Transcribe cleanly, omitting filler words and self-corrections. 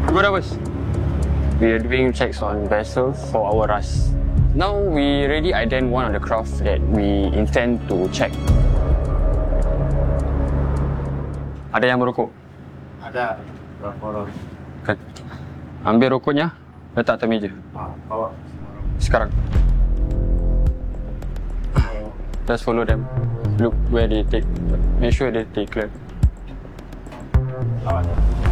Good hours. We are doing checks on vessels for our RAS. Now we already identified one of the craft that we intend to check. Ada yang merokok? Ada. Berapa orang? Okay. Ambil rokoknya, letak atas meja. Bawa. Sekarang. Just follow them. Look where they take. Make sure they take clear. Lawan.